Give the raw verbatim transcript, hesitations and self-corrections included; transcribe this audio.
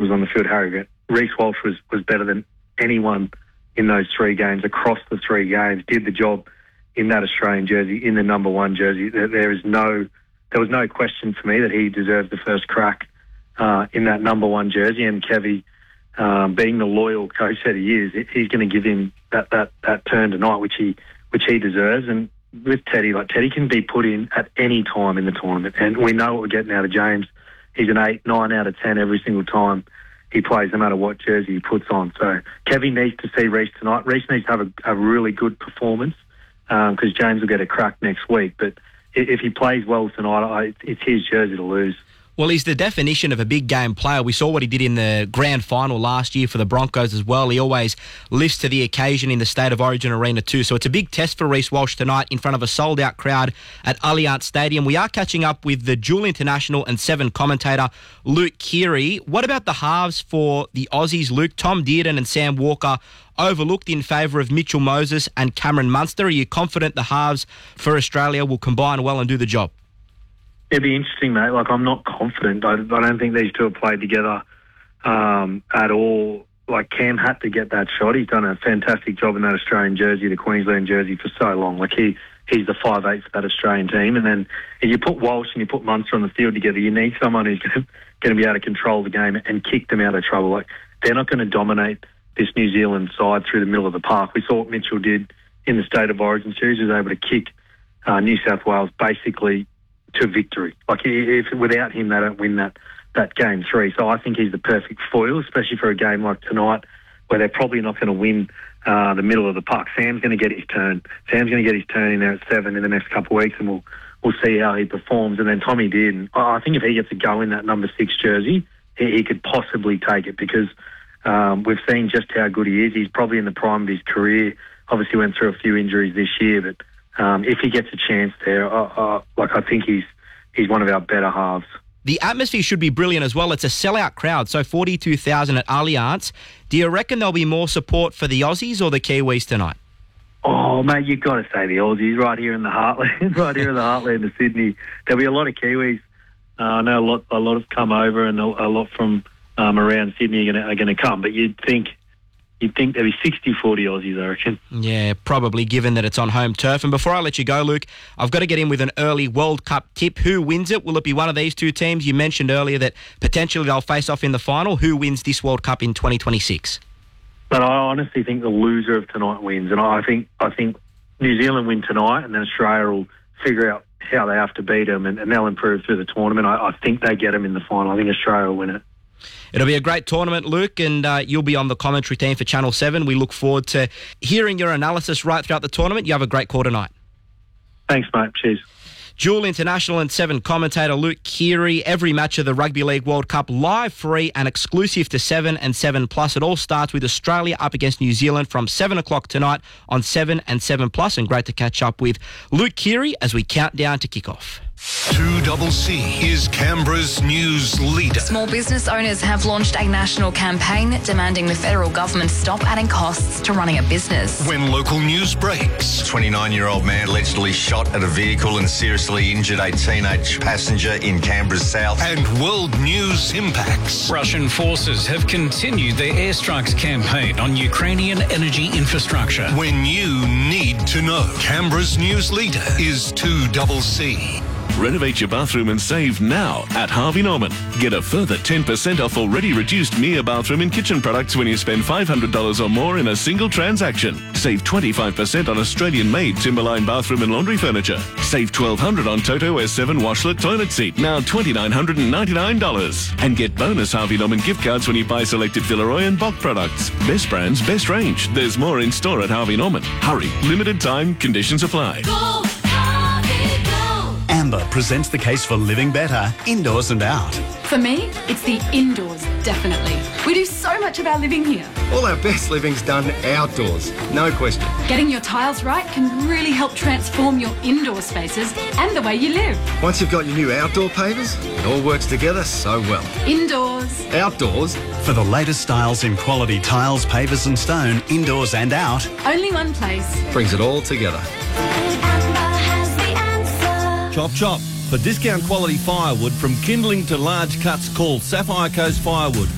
was on the field, Harry. Reece Walsh was, was better than anyone in those three games, across the three games, did the job in that Australian jersey, in the number one jersey. There, there is no, there was no question for me that he deserved the first crack uh, in that number one jersey. And Kevy, um, being the loyal coach that he is, he's going to give him that, that, that turn tonight, which he which he deserves. And with Teddy, like Teddy can be put in at any time in the tournament, and we know what we're getting out of James. He's an eight, nine out of ten every single time he plays, no matter what jersey he puts on. So Kevin needs to see Reece tonight. Reece needs to have a, a really good performance because um, James will get a crack next week. But if he plays well tonight, I, it's his jersey to lose. Well, he's the definition of a big game player. We saw what he did in the grand final last year for the Broncos as well. He always lifts to the occasion in the State of Origin Arena too. So it's a big test for Reece Walsh tonight in front of a sold-out crowd at Allianz Stadium. We are catching up with the dual international and Seven commentator Luke Keary. What about the halves for the Aussies, Luke? Tom Dearden and Sam Walker overlooked in favour of Mitchell Moses and Cameron Munster. Are you confident the halves for Australia will combine well and do the job? It'd be interesting, mate. Like, I'm not confident. I, I don't think these two have played together um, at all. Like, Cam had to get that shot. He's done a fantastic job in that Australian jersey, the Queensland jersey, for so long. Like, he he's the five eight for that Australian team. And then if you put Walsh and you put Munster on the field together, you need someone who's going to be able to control the game and kick them out of trouble. Like, they're not going to dominate this New Zealand side through the middle of the park. We saw what Mitchell did in the State of Origin series. He was able to kick uh, New South Wales basically to victory. Like, if without him, they don't win that, that game three. So I think he's the perfect foil, especially for a game like tonight, where they're probably not going to win uh, the middle of the park. Sam's going to get his turn. Sam's going to get his turn in there at seven in the next couple of weeks, and we'll we'll see how he performs. And then Tommy Dearden, I think if he gets a go in that number six jersey, he, he could possibly take it, because um, we've seen just how good he is. He's probably in the prime of his career. Obviously went through a few injuries this year, but Um, if he gets a chance there, uh, uh, like I think he's he's one of our better halves. The atmosphere should be brilliant as well. It's a sellout crowd, so forty-two thousand at Allianz. Do you reckon there'll be more support for the Aussies or the Kiwis tonight? Oh, mate, you've got to say the Aussies right here in the heartland, right here in the heartland of Sydney. There'll be a lot of Kiwis. Uh, I know a lot, a lot have come over, and a, a lot from um, around Sydney are going to come. But you'd think. You'd think there'd be sixty forty Aussies, I reckon. Yeah, probably, given that it's on home turf. And before I let you go, Luke, I've got to get in with an early World Cup tip. Who wins it? Will it be one of these two teams? You mentioned earlier that potentially they'll face off in the final. Who wins this World Cup in twenty twenty-six? But I honestly think the loser of tonight wins. And I think I think New Zealand win tonight, and then Australia will figure out how they have to beat them, and, and they'll improve through the tournament. I, I think they get them in the final. I think Australia will win it. It'll be a great tournament, Luke, and uh, you'll be on the commentary team for Channel seven. We look forward to hearing your analysis right throughout the tournament. You have a great call tonight. Thanks, mate. Cheers. Dual international and Seven commentator Luke Keary. Every match of the Rugby League World Cup live, free and exclusive to Seven and Seven Plus. It all starts with Australia up against New Zealand from seven o'clock tonight on Seven and Seven Plus. And great to catch up with Luke Keary as we count down to kick off. two C C is Canberra's news leader. Small business owners have launched a national campaign demanding the federal government stop adding costs to running a business. When local news breaks. twenty-nine-year-old man allegedly shot at a vehicle and seriously injured a teenage passenger in Canberra's south. And world news impacts. Russian forces have continued their airstrikes campaign on Ukrainian energy infrastructure. When you need to know. Canberra's news leader is two C C. Renovate your bathroom and save now at Harvey Norman. Get a further ten percent off already reduced Mia bathroom and kitchen products when you spend five hundred dollars or more in a single transaction. Save twenty-five percent on Australian-made Timberline bathroom and laundry furniture. Save twelve hundred dollars on Toto S seven washlet toilet seat, now two thousand nine hundred ninety-nine dollars. And get bonus Harvey Norman gift cards when you buy selected Villeroy and Bock products. Best brands, best range. There's more in store at Harvey Norman. Hurry, limited time, conditions apply. Go, Harvey, go. Amber presents the case for living better, indoors and out. For me, it's the indoors, definitely. We do so much of our living here. All our best living's done outdoors, no question. Getting your tiles right can really help transform your indoor spaces and the way you live. Once you've got your new outdoor pavers, it all works together so well. Indoors. Outdoors. For the latest styles in quality tiles, pavers and stone, indoors and out. Only one place. Brings it all together. Chop chop. For discount quality firewood from kindling to large cuts, call Sapphire Coast Firewood